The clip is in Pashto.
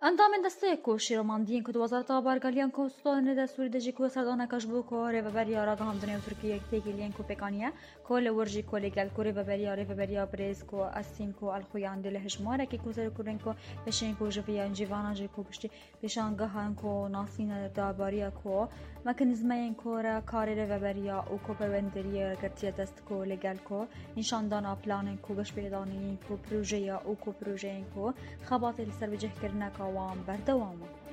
اندام دسته کو شیروماندین که وزارت آبارگالیان کو ستون دستوری دجی کو سردان کشبو کو ریوبریا را هم دنیا ترکیه تیگلیان کو پکانیه کل ورجی کو لگل کو ریوبریا بریز کو اسیم کو الخویان دل هشماره کی کو زر کورن کو بشین کو جویا جیوانا جی کو پشتی بشانگاهان کو ناسین داباریا کو مکانیزمین کو را کار ریوبریا او کو پروندریه گرتیه دست کو لگل کو نشاندان پلان کو گش پیدانی کو پروژه او کو پروژه کو خبات سر وجه کرنا وام بردوامه